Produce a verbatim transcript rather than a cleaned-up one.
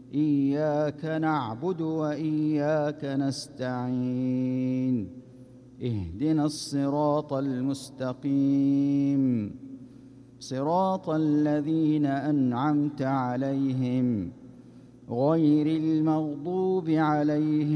إياك نعبد وإياك نستعين اهدنا الصراط المستقيم صراط الذين أنعمت عليهم غير المغضوب عليهم